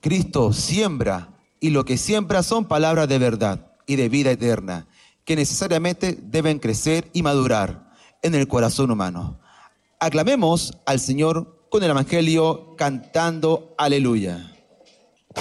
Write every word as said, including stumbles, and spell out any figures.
Cristo siembra, y lo que siembra son palabras de verdad y de vida eterna, que necesariamente deben crecer y madurar en el corazón humano. Aclamemos al Señor con el Evangelio cantando aleluya.